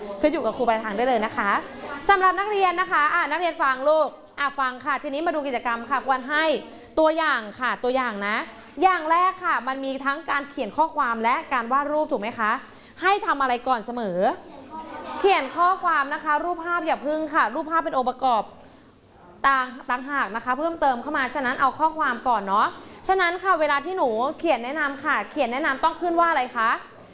ขึ้นอยู่กับครูปลายทางได้เลยนะคะสำหรับนักเรียนนะคะนักเรียนฟังลูกฟังค่ะทีนี้มาดูกิจกรรมค่ะควรให้ตัวอย่างค่ะตัวอย่างนะอย่างแรกค่ะมันมีทั้งการเขียนข้อความและการวาดรูปถูกไหมคะให้ทำอะไรก่อนเสมอเขียนข้อความนะคะรูปภาพอย่าพึ่งค่ะรูปภาพเป็นองค์ประกอบต่างหากนะคะเพิ่มเติมเข้ามาฉะนั้นเอาข้อความก่อนเนาะฉะนั้นค่ะเวลาที่หนูเขียนแนะนำค่ะเขียนแนะนำต้องขึ้นว่าอะไรคะ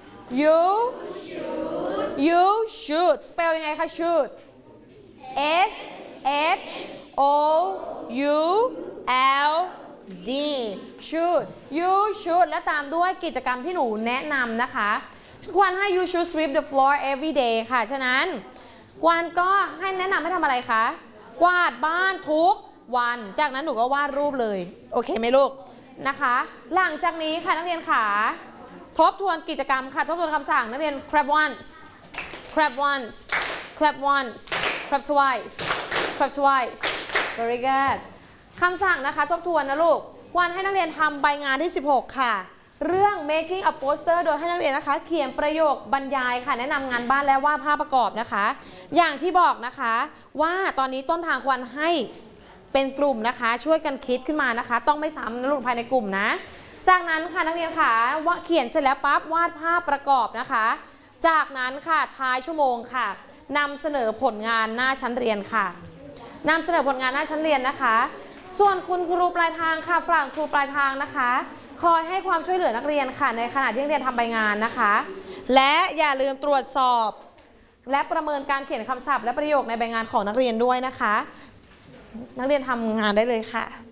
you should spell ยังไงคะ should s h o u l d should you should และตามด้วยกิจกรรมที่หนูแนะนำนะคะควรให้ you should sweep the floor every day ค่ะฉะนั้นควรก็ให้แนะนำให้ทำอะไรคะกวาดบ้านทุกวันจากนั้นหนูก็วาดรูปเลยโอเคไหมลูกนะคะหลังจากนี้ค่ะนักเรียนขาทบทวนกิจกรรมค่ะทบทวนคำสั่งนักเรียน clap once clap once clap once clap twice clap twice very good คำสั่งนะคะทบทวนนะลูกวันให้นักเรียนทำใบงานที่16ค่ะเรื่อง making a poster โดยให้นักเรียนนะคะเขียนประโยคบรรยายค่ะแนะนำงานบ้านและวาดภาพประกอบนะคะอย่างที่บอกนะคะว่าตอนนี้ต้นทางควรให้เป็นกลุ่มนะคะช่วยกันคิดขึ้นมานะคะต้องไม่ซ้ำนะลูกภายในกลุ่มนะจากนั้นค่ะนักเรียนค่ะว่าเขียนเสร็จแล้วปั๊บวาดภาพประกอบนะคะจากนั้นค่ะท้ายชั่วโมงค่ะนำเสนอผลงานหน้าชั้นเรียนค่ะนำเสนอผลงานหน้าชั้นเรียนนะคะส่วนคุณครูปลายทางค่ะฝั่งครูปลายทางนะคะคอยให้ความช่วยเหลือนักเรียนค่ะในขณะที่นักเรียนทำใบงานนะคะและอย่าลืมตรวจสอบและประเมินการเขียนคำศัพท์และประโยคในใบงานของนักเรียนด้วยนะคะนักเรียนทำงานได้เลยค่ะ